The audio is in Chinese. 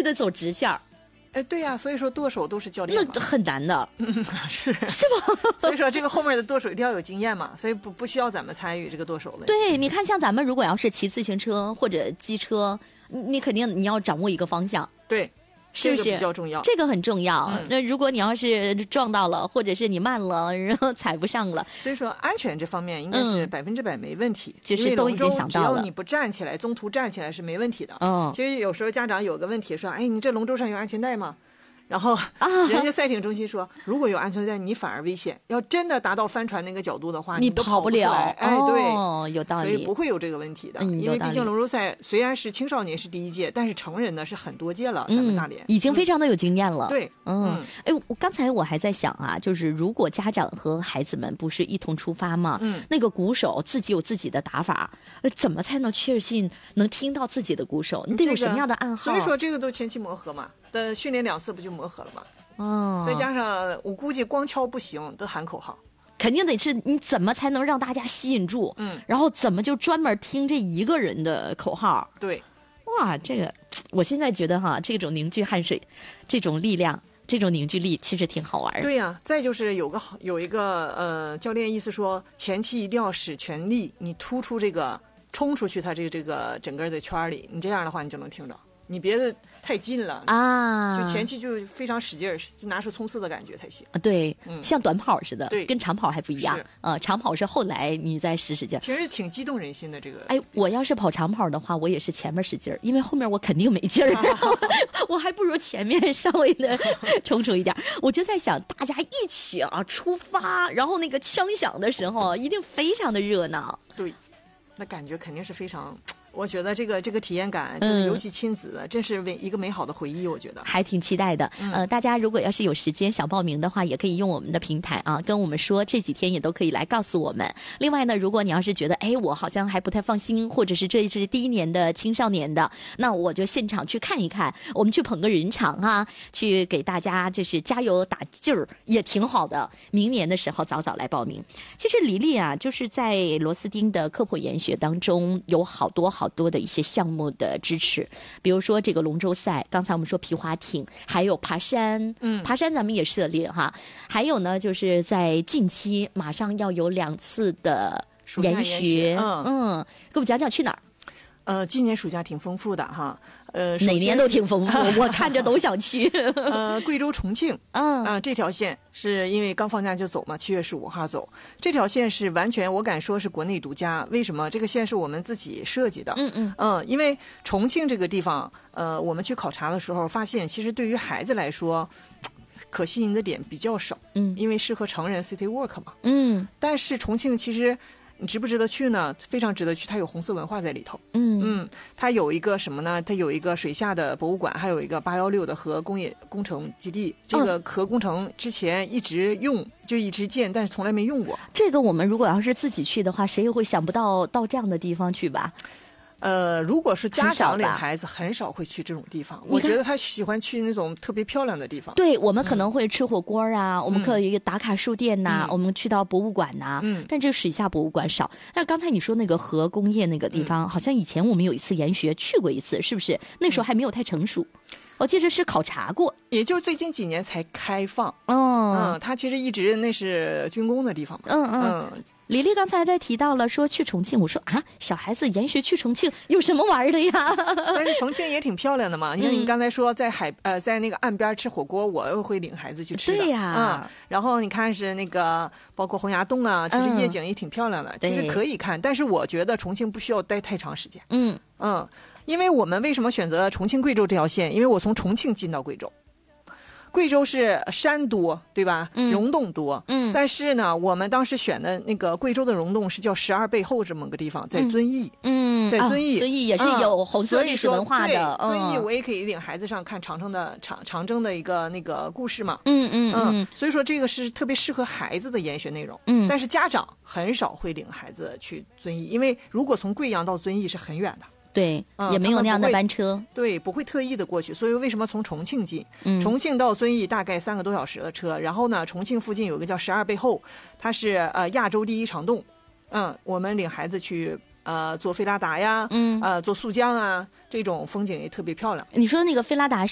得走直线儿。 对呀，所以说舵手都是教练嘛， 那很难的， 是吧？ 所以说这个后面的舵手一定要有经验嘛，所以不需要咱们参与这个舵手问题。 对，你看像咱们如果要是骑自行车或者机车，你肯定你要掌握一个方向， 对， 是不是？ 这个比较重要， 这个很重要。那如果你要是撞到了，或者是你慢了，然后踩不上了， 所以说安全这方面应该是100%没问题， 就是都已经想到了。 只要你不站起来，中途站起来是没问题的。其实有时候家长有个问题说，哎，你这龙舟上有安全带吗？然后人家赛艇中心说，如果有安全带，你反而危险。要真的达到翻船那个角度的话， 你都跑不了。 哎，对， 有道理， 所以不会有这个问题的。因为毕竟龙舟赛虽然是青少年是第一届，但是成人呢是很多届了，咱们大连已经非常的有经验了。 对， 刚才我还在想啊，就是如果家长和孩子们不是一同出发嘛，那个鼓手自己有自己的打法，怎么才能确信能听到自己的鼓手？你得有什么样的暗号？ 所以说这个都前期磨合嘛，的训练2次不就磨合了吗？再加上我估计光敲不行，得喊口号， 肯定得是你怎么才能让大家吸引住？然后怎么就专门听这一个人的口号？ 对， 哇，这个我现在觉得哈，这种凝聚汗水，这种力量，这种凝聚力，其实挺好玩的。 对呀，再就是有一个教练意思说，前期一定要使全力，你突出这个冲出去，他这个整个的圈里，你这样的话你就能听着。你别的太近了啊， 就前期就非常使劲儿，拿出冲刺的感觉才行。 对，像短跑似的， 对， 跟长跑还不一样。长跑是后来你再使劲。 其实挺激动人心的这个。 哎，我要是跑长跑的话，我也是前面使劲儿，因为后面我肯定没劲儿，我还不如前面稍微的冲出一点。我就在想，大家一起出发，然后那个枪响的时候，一定非常的热闹。 对，那感觉肯定是非常。我觉得这个体验感，就是尤其亲子的，真是一个美好的回忆。我觉得还挺期待的。大家如果要是有时间想报名的话，也可以用我们的平台啊，跟我们说，这几天也都可以来告诉我们。另外呢，如果你要是觉得，哎，我好像还不太放心，或者是这是第1年的青少年的，那我就现场去看一看，我们去捧个人场啊，去给大家就是加油打劲儿，也挺好的。明年的时候早早来报名。其实黎丽啊，就是在螺丝钉的科普研学当中有好多的一些项目的支持，比如说这个龙舟赛，刚才我们说皮划艇，还有爬山，爬山咱们也涉猎哈。还有呢，就是在近期马上要有2次的研学，给我们讲讲去哪儿。 今年暑假挺丰富的哈， 哪年都挺丰富，我看着都想去。 贵州重庆，这条线是因为刚放假就走嘛，7月15号走。这条线是完全我敢说是国内独家，为什么？这个线是我们自己设计的。因为重庆这个地方，我们去考察的时候发现，其实对于孩子来说，可吸引的点比较少。因为适合成人 city walk 嘛。但是重庆其实。你值不值得去呢？非常值得去，它有红色文化在里头。它有一个什么呢？它有一个水下的博物馆，还有一个816的核工业工程基地。这个核工程之前一直一直建，但是从来没用过。 这个我们如果要是自己去的话，谁也会想不到这样的地方去吧？ 如果是家长领孩子，很少会去这种地方。我觉得他喜欢去那种特别漂亮的地方。 对，我们可能会吃火锅啊，我们可以打卡书店呐，我们去到博物馆呐。但这水下博物馆少。但是刚才你说那个核工业那个地方，好像以前我们有一次研学去过一次，是不是？那时候还没有太成熟。我记得是考察过， 也就最近几年才开放。它其实一直那是军工的地方嘛。 李丽刚才在提到了说去重庆，我说啊，小孩子研学去重庆有什么玩的呀？ 但是重庆也挺漂亮的嘛。因为你刚才说在在那个岸边吃火锅，我又会领孩子去吃的。 对呀。 然后你看是那个包括洪崖洞啊，其实夜景也挺漂亮的，其实可以看。但是我觉得重庆不需要待太长时间。因为我们为什么选择重庆贵州这条线？因为我从重庆进到贵州。贵州是山多，对吧？溶洞多。但是呢，我们当时选的那个贵州的溶洞是叫12背后这么个地方，在遵义。在遵义， 遵义也是有红色历史文化的。 遵义我也可以领孩子上看长征的一个那个故事嘛。所以说这个是特别适合孩子的研学内容。但是家长很少会领孩子去遵义，因为如果从贵阳到遵义是很远的。 对，也没有那样的班车。 对，不会特意的过去。所以为什么从重庆进？重庆到遵义大概3个多小时的车。然后呢，重庆附近有一个叫12背后，它是亚洲第1长洞。我们领孩子去坐菲拉达呀，坐速降啊，这种风景也特别漂亮。 你说那个菲拉达